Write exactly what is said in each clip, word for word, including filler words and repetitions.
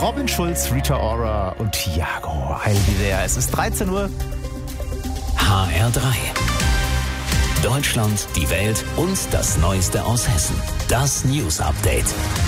Robin Schulz, Rita Ora und Thiago. Heil wie der. Es ist dreizehn Uhr. H R drei. Deutschland, die Welt und das Neueste aus Hessen. Das News Update.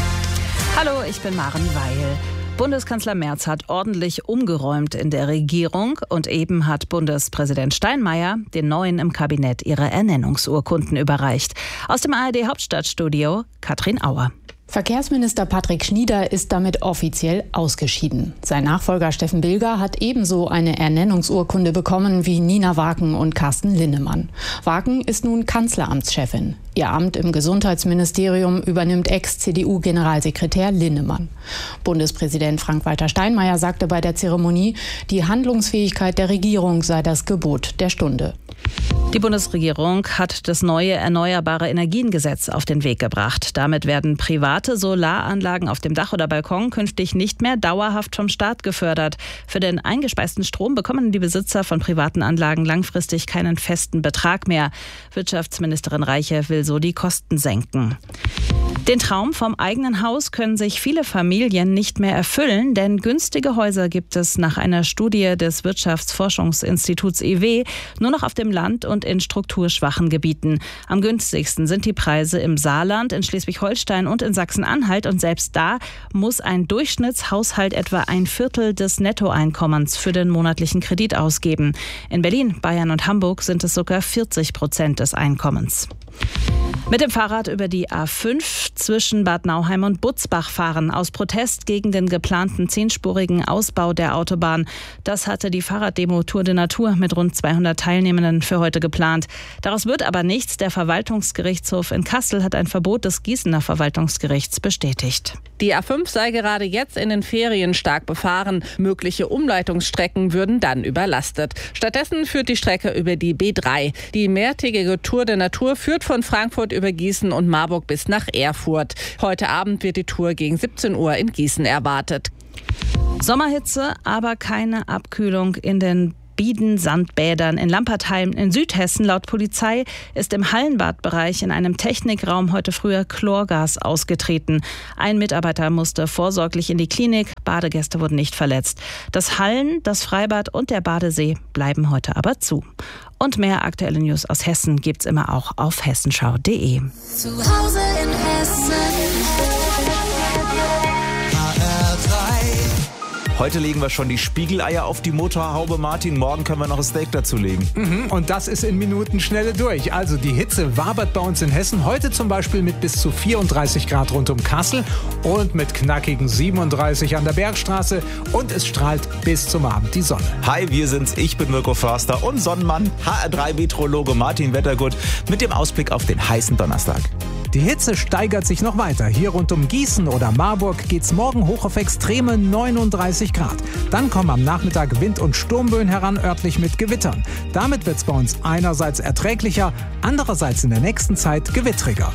Hallo, ich bin Maren Weil. Bundeskanzler Merz hat ordentlich umgeräumt in der Regierung und eben hat Bundespräsident Steinmeier den Neuen im Kabinett ihre Ernennungsurkunden überreicht. Aus dem A R D-Hauptstadtstudio Katrin Auer. Verkehrsminister Patrick Schnieder ist damit offiziell ausgeschieden. Sein Nachfolger Steffen Bilger hat ebenso eine Ernennungsurkunde bekommen wie Nina Waken und Carsten Linnemann. Waken ist nun Kanzleramtschefin. Ihr Amt im Gesundheitsministerium übernimmt Ex-C D U-Generalsekretär Linnemann. Bundespräsident Frank-Walter Steinmeier sagte bei der Zeremonie, die Handlungsfähigkeit der Regierung sei das Gebot der Stunde. Die Bundesregierung hat das neue Erneuerbare Energien-Gesetz auf den Weg gebracht. Damit werden private Solaranlagen auf dem Dach oder Balkon künftig nicht mehr dauerhaft vom Staat gefördert. Für den eingespeisten Strom bekommen die Besitzer von privaten Anlagen langfristig keinen festen Betrag mehr. Wirtschaftsministerin Reiche will so die Kosten senken. Den Traum vom eigenen Haus können sich viele Familien nicht mehr erfüllen, denn günstige Häuser gibt es nach einer Studie des Wirtschaftsforschungsinstituts I W nur noch auf dem Land und in strukturschwachen Gebieten. Am günstigsten sind die Preise im Saarland, in Schleswig-Holstein und in Sachsen-Anhalt und selbst da muss ein Durchschnittshaushalt etwa ein Viertel des Nettoeinkommens für den monatlichen Kredit ausgeben. In Berlin, Bayern und Hamburg sind es sogar vierzig Prozent des Einkommens. Mit dem Fahrrad über die A fünf zwischen Bad Nauheim und Butzbach fahren, aus Protest gegen den geplanten zehnspurigen Ausbau der Autobahn. Das hatte die Fahrraddemo Tour de Natur mit rund zweihundert Teilnehmenden für heute geplant. Daraus wird aber nichts. Der Verwaltungsgerichtshof in Kassel hat ein Verbot des Gießener Verwaltungsgerichts bestätigt. Die A fünf sei gerade jetzt in den Ferien stark befahren. Mögliche Umleitungsstrecken würden dann überlastet. Stattdessen führt die Strecke über die B drei. Die mehrtägige Tour de Natur führt von Frankfurt über Gießen und Marburg bis nach Erfurt. Heute Abend wird die Tour gegen siebzehn Uhr in Gießen erwartet. Sommerhitze, aber keine Abkühlung in den Bieden-Sandbädern in Lampertheim in Südhessen. Laut Polizei ist im Hallenbadbereich in einem Technikraum heute früh Chlorgas ausgetreten. Ein Mitarbeiter musste vorsorglich in die Klinik. Badegäste wurden nicht verletzt. Das Hallen, das Freibad und der Badesee bleiben heute aber zu. Und mehr aktuelle News aus Hessen gibt's immer auch auf hessenschau punkt de. Zu Hause in Hessen. Heute legen wir schon die Spiegeleier auf die Motorhaube, Martin. Morgen können wir noch ein Steak dazulegen. Mhm, und das ist in Minutenschnelle durch. Also die Hitze wabert bei uns in Hessen. Heute zum Beispiel mit bis zu vierunddreißig Grad rund um Kassel und mit knackigen siebenunddreißig an der Bergstraße. Und es strahlt bis zum Abend die Sonne. Hi, wir sind's. Ich bin Mirko Förster und Sonnenmann, H R drei Meteorologe Martin Wettergut mit dem Ausblick auf den heißen Donnerstag. Die Hitze steigert sich noch weiter. Hier rund um Gießen oder Marburg geht's morgen hoch auf extreme neununddreißig Grad. Dann kommen am Nachmittag Wind- und Sturmböen heran, örtlich mit Gewittern. Damit wird's bei uns einerseits erträglicher, andererseits in der nächsten Zeit gewittriger.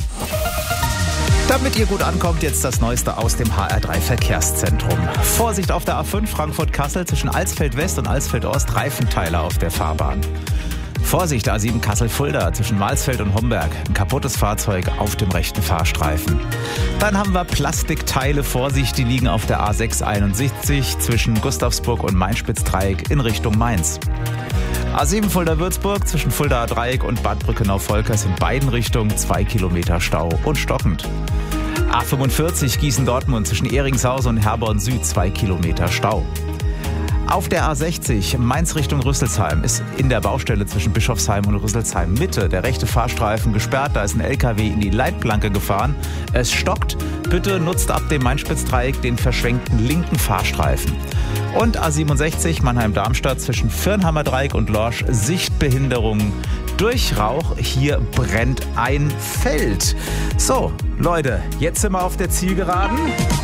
Damit ihr gut ankommt, jetzt das Neueste aus dem H R drei Verkehrszentrum. Vorsicht auf der A fünf Frankfurt-Kassel zwischen Alsfeld West und Alsfeld Ost, Reifenteile auf der Fahrbahn. Vorsicht, A sieben Kassel-Fulda zwischen Malsfeld und Homberg. Ein kaputtes Fahrzeug auf dem rechten Fahrstreifen. Dann haben wir Plastikteile. Vorsicht, die liegen auf der A sechs einundsiebzig zwischen Gustavsburg und Mainspitz-Dreieck in Richtung Mainz. A sieben Fulda-Würzburg zwischen Fulda-Dreieck und Bad Brückenau-Volkers in beiden Richtungen zwei Kilometer Stau und stockend. A fünfundvierzig Gießen-Dortmund zwischen Eringshausen und Herborn Süd zwei Kilometer Stau. Auf der A sechzig Mainz Richtung Rüsselsheim ist in der Baustelle zwischen Bischofsheim und Rüsselsheim Mitte der rechte Fahrstreifen gesperrt. Da ist ein L K W in die Leitplanke gefahren. Es stockt. Bitte nutzt ab dem Mainspitzdreieck den verschwenkten linken Fahrstreifen. Und A siebenundsechzig Mannheim-Darmstadt zwischen Firnhammer-Dreieck und Lorsch Sichtbehinderungen durch Rauch. Hier brennt ein Feld. So, Leute, jetzt sind wir auf der Zielgeraden.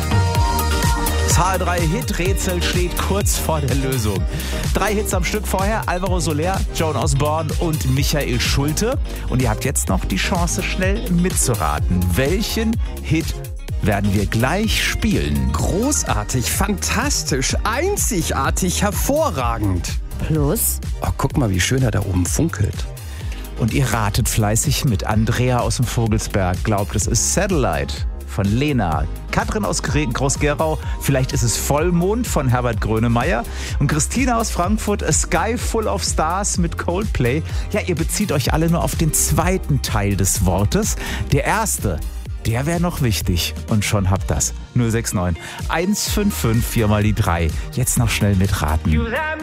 Das H R drei Hit-Rätsel steht kurz vor der Lösung. Drei Hits am Stück vorher, Alvaro Soler, Joan Osborne und Michael Schulte. Und ihr habt jetzt noch die Chance, schnell mitzuraten. Welchen Hit werden wir gleich spielen? Großartig, fantastisch, einzigartig, hervorragend. Plus? Oh, guck mal, wie schön er da oben funkelt. Und ihr ratet fleißig mit. Andrea aus dem Vogelsberg glaubt, es ist Satellite von Lena. Katrin aus Groß-Gerau, vielleicht ist es Vollmond von Herbert Grönemeyer. Und Christina aus Frankfurt, A Sky Full of Stars mit Coldplay. Ja, ihr bezieht euch alle nur auf den zweiten Teil des Wortes. Der erste, der wäre noch wichtig. Und schon habt das. null sechs neun eins fünf fünf vier mal die drei. Jetzt noch schnell mitraten.